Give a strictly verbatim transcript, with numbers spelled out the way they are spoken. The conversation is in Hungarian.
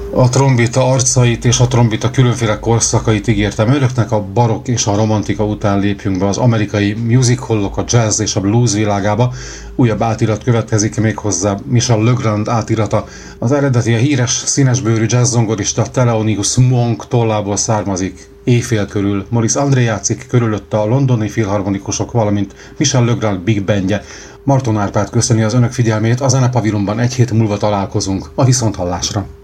A trombita arcait és a trombita különféle korszakait ígértem önöknek, a barokk és a romantika után lépjünk be az amerikai musicalok, a jazz és a blues világába. Újabb átirat következik méghozzá Michel Legrand átirata. Az eredeti a híres színesbőrű jazzzongorista Thelonious Monk tollából származik. Éjfél körül Maurice André játszik körülötte a londoni filharmonikusok, valamint Michel Legrand Big Bandje. Marton Árpád köszöni az önök figyelmét, a Zenepavilonban egy hét múlva találkozunk. A viszonthallásra!